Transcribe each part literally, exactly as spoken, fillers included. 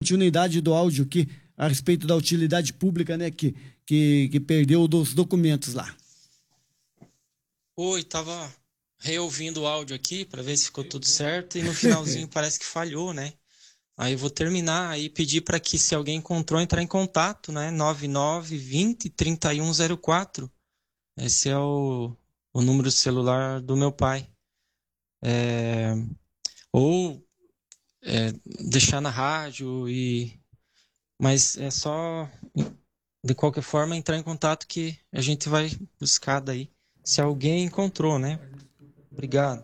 continuidade do áudio aqui a respeito da utilidade pública, né, que, que, que perdeu dos documentos lá. Oi, tava reouvindo o áudio aqui para ver se ficou tudo certo e no finalzinho parece que falhou, né? Aí eu vou terminar e pedir para que, se alguém encontrou, entrar em contato, né? nove nove vinte, trinta e um zero quatro. Esse é o, o número de celular do meu pai. É, ou é, deixar na rádio, e, mas é só, de qualquer forma, entrar em contato que a gente vai buscar daí, se alguém encontrou, né? Obrigado.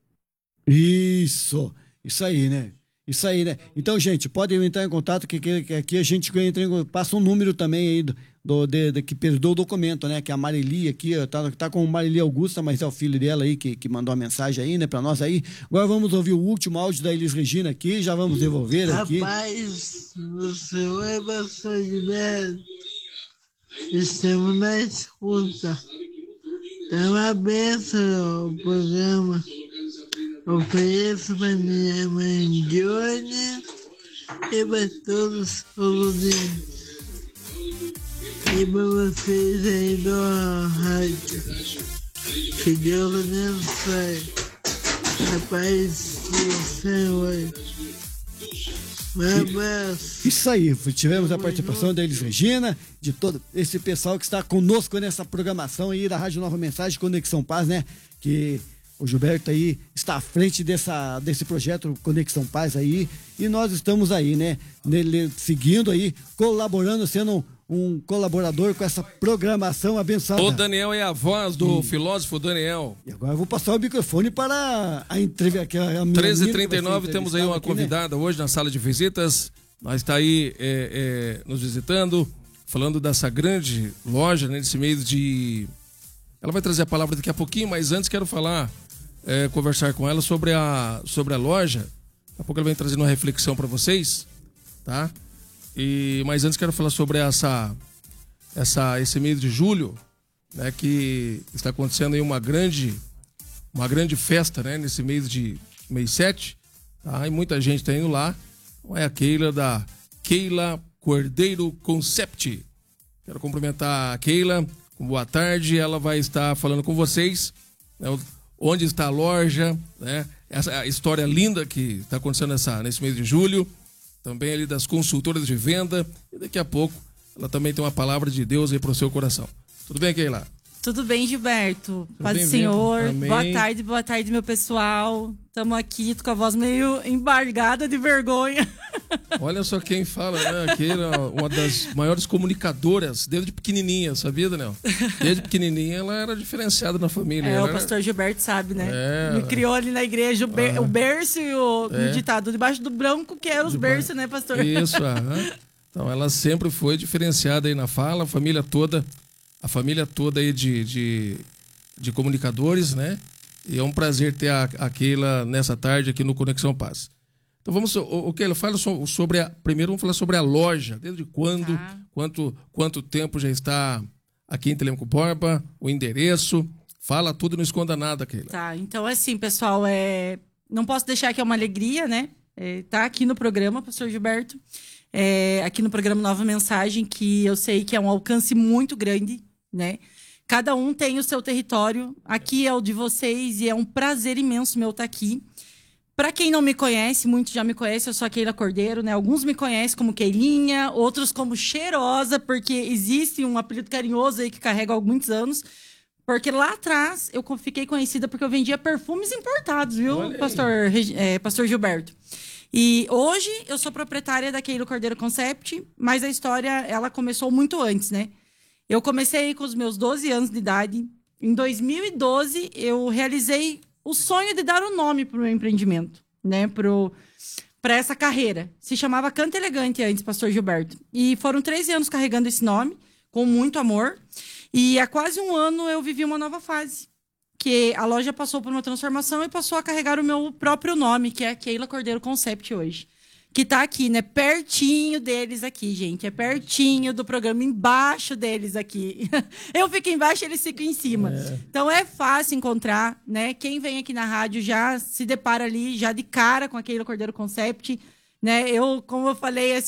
Isso, isso aí, né? Isso aí, né? Então, gente, podem entrar em contato que, que, que aqui a gente entra em, passa um número também aí do, do de, de, que perdeu o documento, né? Que a Marili aqui, ó, tá, tá com a Marili Augusta, mas é o filho dela aí que, que mandou a mensagem aí, né, pra nós aí. Agora vamos ouvir o último áudio da Elis Regina aqui, já vamos devolver aqui. Rapaz, você vai bastante bem. Estamos na escuta. É uma benção o programa. Ofereço para minha mãe Johnny e para todos os ouvintes. E para vocês aí da rádio. Que Deus abençoe. A paz do Senhor. Um abraço. Isso aí, tivemos a participação da Elis Regina, de todo esse pessoal que está conosco nessa programação aí da Rádio Nova Mensagem, Conexão Paz, né? Que o Gilberto aí está à frente dessa, desse projeto Conexão Paz aí, e nós estamos aí, né? Nele, seguindo aí, colaborando, sendo um, um colaborador com essa programação abençoada. O Daniel é a voz do e... filósofo Daniel. E agora eu vou passar o microfone para a entrevista. treze e trinta e nove, temos aí uma aqui, convidada, né? Hoje na sala de visitas. Nós está aí é, é, nos visitando, falando dessa grande loja, né, nesse mês de... Ela vai trazer a palavra daqui a pouquinho, mas antes quero falar, é, conversar com ela sobre a, sobre a loja. Daqui a pouco ela vem trazer uma reflexão para vocês, tá? E, mas antes quero falar sobre essa, essa, esse mês de julho, né, que está acontecendo aí uma grande, uma grande festa, né, nesse mês de mês sete, tá? E muita gente está indo lá. É a Keila da Keila Cordeiro Concept. Quero cumprimentar a Keila, boa tarde, ela vai estar falando com vocês, né, onde está a loja, né, essa história linda que está acontecendo nessa, nesse mês de julho, também ali das consultoras de venda, e daqui a pouco ela também tem uma palavra de Deus aí para o seu coração. Tudo bem, Keila? Tudo bem, Gilberto? Paz do Senhor. Amém. Boa tarde, boa tarde, meu pessoal. Estamos aqui, tô com a voz meio embargada de vergonha. Olha só quem fala, né? Keila, uma das maiores comunicadoras, desde pequenininha, sabia, Daniel? Desde pequenininha ela era diferenciada na família. É, ela o pastor era... Gilberto sabe, né? É. Me criou ali na igreja o, ber... ah. o berço e o é. ditado debaixo do branco, que eram os Deba... berços, né, pastor? Isso, aham. Então ela sempre foi diferenciada aí na fala, a família toda... A família toda aí de, de, de comunicadores, né? E é um prazer ter a, a Keila nessa tarde aqui no Conexão Paz. Então vamos, o, o Keila, fala so, sobre a, primeiro vamos falar sobre a loja. Desde quando, tá. quanto, quanto tempo já está aqui em Telêmaco Borba, o endereço, fala tudo, não esconda nada, Keila. Tá, então assim, pessoal, é, não posso deixar que é uma alegria, né? É, tá aqui no programa, pastor Gilberto, é, aqui no programa Nova Mensagem, que eu sei que é um alcance muito grande, né? Cada um tem o seu território, aqui é o de vocês e é um prazer imenso meu estar aqui. Para quem não me conhece, muitos já me conhecem, eu sou a Keila Cordeiro, né? Alguns me conhecem como Keilinha, outros como Cheirosa, porque existe um apelido carinhoso aí que carrega há muitos anos, porque lá atrás eu fiquei conhecida porque eu vendia perfumes importados, viu, pastor, é, pastor Gilberto? E hoje eu sou proprietária da Keila Cordeiro Concept, mas a história ela começou muito antes, né? Eu comecei com os meus doze anos de idade. Em dois mil e doze, eu realizei o sonho de dar um nome para o meu empreendimento, né? Para essa carreira. Se chamava Canta Elegante antes, pastor Gilberto. E foram treze anos carregando esse nome, com muito amor. E há quase um ano eu vivi uma nova fase. Que a loja passou por uma transformação e passou a carregar o meu próprio nome, que é a Keila Cordeiro Concept hoje. Que tá aqui, né? Pertinho deles aqui, gente. É pertinho do programa, embaixo deles aqui. Eu fico embaixo, eles ficam em cima. É. Então é fácil encontrar, né? Quem vem aqui na rádio já se depara ali, já de cara com a Keila Cordeiro Concept, né? Eu, como eu falei,